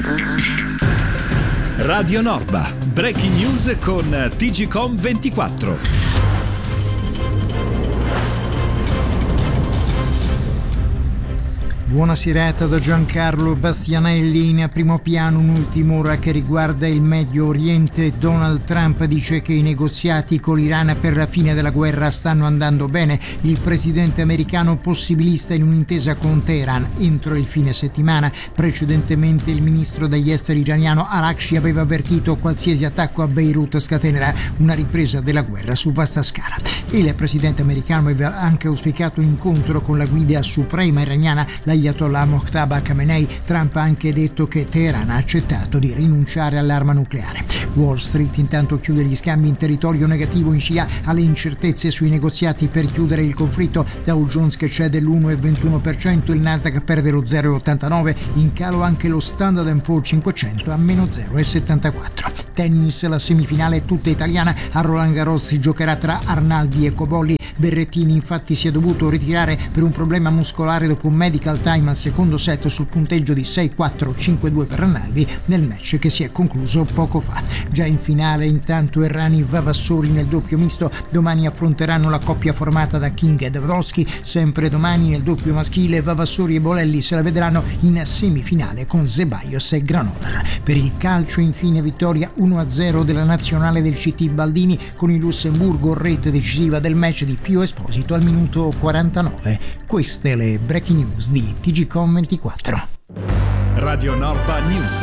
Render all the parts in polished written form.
Radio Norba, breaking news con TGcom 24. Buona serata da Giancarlo Bastianelli. In primo piano un'ultima ora che riguarda il Medio Oriente. Donald Trump dice che i negoziati con l'Iran per la fine della guerra stanno andando bene. Il presidente americano possibilista in un'intesa con Teheran entro il fine settimana. Precedentemente il ministro degli esteri iraniano Araghchi aveva avvertito qualsiasi attacco a Beirut scatenerà una ripresa della guerra su vasta scala. Il presidente americano aveva anche auspicato un incontro con la guida suprema iraniana, l'Ayatollah Mojtaba Khamenei. Trump ha anche detto che Teheran ha accettato di rinunciare all'arma nucleare. Wall Street intanto chiude gli scambi in territorio negativo in scia alle incertezze sui negoziati per chiudere il conflitto. Dow Jones che cede l'1,21%, il Nasdaq perde lo 0,89%, in calo anche lo Standard & Poor's 500 a meno 0,74%. Tennis, la semifinale è tutta italiana. A Roland Garros si giocherà tra Arnaldi e Cobolli. Berrettini infatti si è dovuto ritirare per un problema muscolare dopo un medical time al secondo set sul punteggio di 6-4, 5-2 per Arnaldi nel match che si è concluso poco fa. Già in finale intanto Errani Vavassori nel doppio misto. Domani affronteranno la coppia formata da King e Dabrowski. Sempre domani nel doppio maschile Vavassori e Bolelli se la vedranno in semifinale con Zeballos e Granoller. Per il calcio infine vittoria 1-0 della nazionale del CT Baldini con il Lussemburgo, rete decisiva del match di Pio Esposito al minuto 49. Queste le breaking news di TGcom 24. Radio Norba News.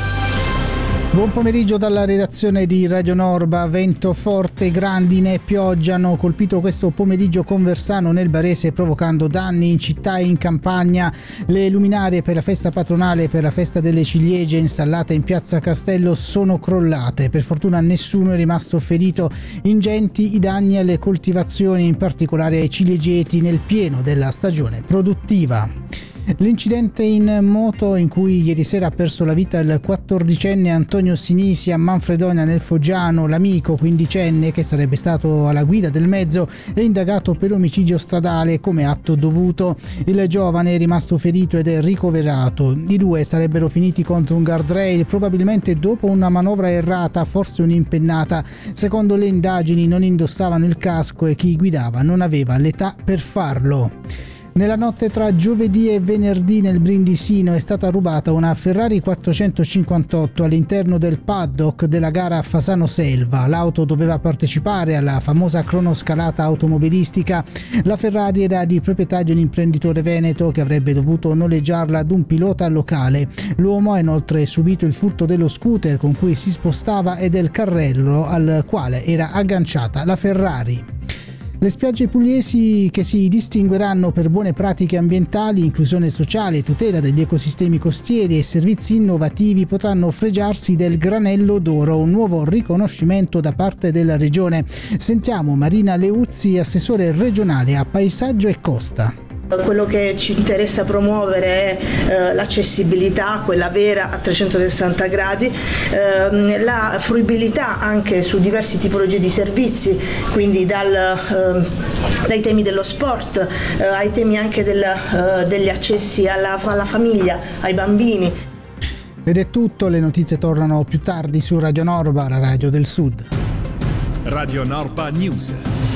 Buon pomeriggio dalla redazione di Radio Norba. Vento forte, grandine e pioggia hanno colpito questo pomeriggio Conversano nel Barese, provocando danni in città e in campagna. Le luminarie per la festa patronale e per la festa delle ciliegie installate in piazza Castello sono crollate. Per fortuna nessuno è rimasto ferito. Ingenti i danni alle coltivazioni, in particolare ai ciliegeti nel pieno della stagione produttiva. L'incidente in moto in cui ieri sera ha perso la vita il 14enne Antonio Sinisi a Manfredonia nel Foggiano, l'amico quindicenne che sarebbe stato alla guida del mezzo, è indagato per omicidio stradale come atto dovuto. Il giovane è rimasto ferito ed è ricoverato. I due sarebbero finiti contro un guardrail, probabilmente dopo una manovra errata, forse un'impennata. Secondo le indagini non indossavano il casco e chi guidava non aveva l'età per farlo. Nella notte tra giovedì e venerdì nel Brindisino è stata rubata una Ferrari 458 all'interno del paddock della gara Fasano Selva. L'auto doveva partecipare alla famosa cronoscalata automobilistica. La Ferrari era di proprietà di un imprenditore veneto che avrebbe dovuto noleggiarla ad un pilota locale. L'uomo ha inoltre subito il furto dello scooter con cui si spostava e del carrello al quale era agganciata la Ferrari. Le spiagge pugliesi, che si distingueranno per buone pratiche ambientali, inclusione sociale, tutela degli ecosistemi costieri e servizi innovativi, potranno fregiarsi del Granello d'Oro, un nuovo riconoscimento da parte della regione. Sentiamo Marina Leuzzi, assessore regionale a paesaggio e costa. Quello che ci interessa promuovere è l'accessibilità, quella vera a 360 gradi, la fruibilità anche su diverse tipologie di servizi, quindi dai temi dello sport ai temi anche degli accessi alla famiglia, ai bambini. Ed è tutto, le notizie tornano più tardi su Radio Norba, la radio del Sud. Radio Norba News.